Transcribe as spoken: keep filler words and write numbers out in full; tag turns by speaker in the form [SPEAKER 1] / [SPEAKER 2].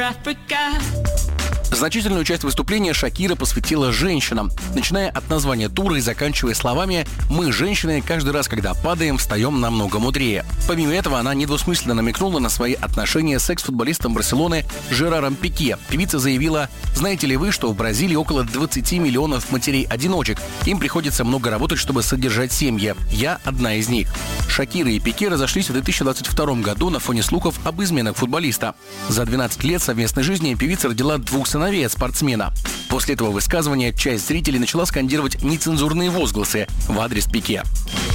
[SPEAKER 1] Значительную часть выступления Шакира посвятила женщинам, начиная от названия тура и заканчивая словами «Мы, женщины, каждый раз, когда падаем, встаем намного мудрее». Помимо этого, она недвусмысленно намекнула на свои отношения с экс-футболистом Барселоны Жераром Пике. Певица заявила: «Знаете ли вы, что в Бразилии около двадцати миллионов матерей-одиночек? Им приходится много работать, чтобы содержать семьи. Я одна из них». Шакира и Пике разошлись в две тысячи двадцать втором году на фоне слухов об изменах футболиста. За двенадцать лет совместной жизни певица родила двух сыновей от спортсмена. После этого высказывания часть зрителей начала скандировать нецензурные возгласы в адрес Пике.